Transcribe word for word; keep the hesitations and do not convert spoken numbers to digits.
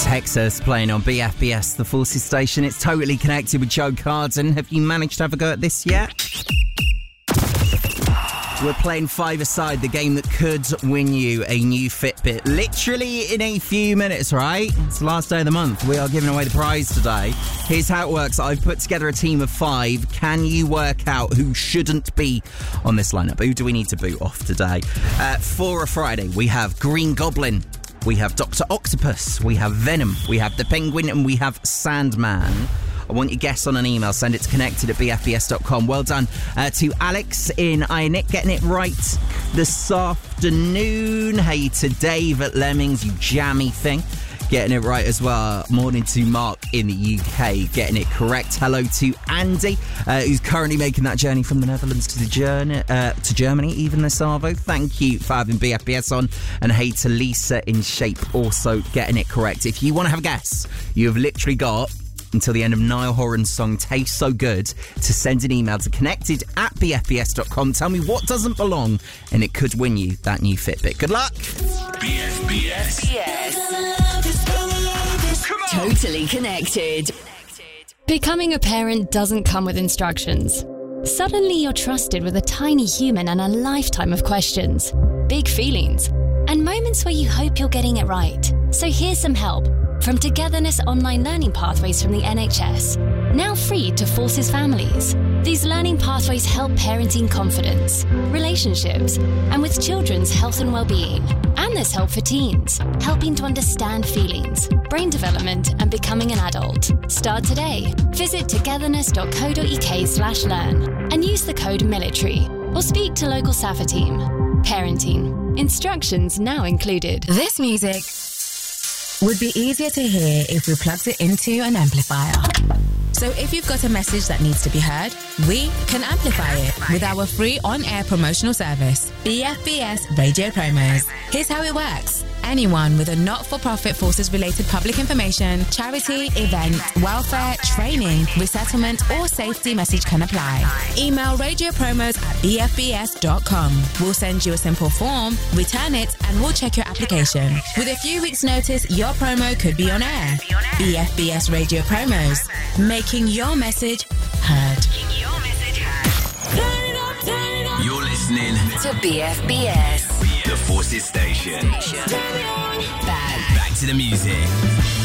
Texas playing on B F B S, the Forces station. It's Totally Connected with Joe Carden. Have you managed to have a go at this yet? We're playing five-a-side, the game that could win you a new Fitbit. Literally in a few minutes, right? It's the last day of the month. We are giving away the prize today. Here's how it works. I've put together a team of five. Can you work out who shouldn't be on this lineup? Who do we need to boot off today? Uh, for a Friday, we have Green Goblin. We have Doctor Octopus, we have Venom, we have the Penguin, and we have Sandman. I want your guess on an email. Send it to connected at b f b s dot com. Well done uh, to Alex in Ionic, getting it right this afternoon. Hey to Dave at Lemmings, you jammy thing. Getting it right as well. Morning to Mark in the U K, getting it correct. Hello to Andy, uh, who's currently making that journey from the Netherlands to the journey, uh, to Germany, even the Savo. Thank you for having B F B S on. And hey to Lisa in Shape, also getting it correct. If you want to have a guess, you have literally got until the end of Niall Horan's song Tastes So Good to send an email to connected at b f b s dot com. Tell me what doesn't belong, and it could win you that new Fitbit. Good luck. B F B S. Yes. Come on. Totally Connected. Becoming a parent doesn't come with instructions. Suddenly you're trusted with a tiny human and a lifetime of questions, big feelings, and moments where you hope you're getting it right. So here's some help from Togetherness Online Learning Pathways from the N H S, now free to Forces families. These learning pathways help parenting confidence, relationships, and with children's health and well-being. And there's help for teens, helping to understand feelings, brain development, and becoming an adult. Start today. Visit togetherness.co.uk slash learn and use the code military or speak to local S A F A team. Parenting. Instructions now included. This music would be easier to hear if we plugged it into an amplifier. So if you've got a message that needs to be heard, we can amplify it with our free on-air promotional service, B F B S Radio Promos. Here's how it works. Anyone with a not-for-profit forces-related public information, charity, event, welfare, training, resettlement, or safety message can apply. Email radio promos at b f b s dot com. We'll send you a simple form, return it, and we'll check your application. With a few weeks' notice, your promo could be on air. B F B S Radio Promos, making your message heard. You're listening To B F B S. the Forces station. Back. Back to the music.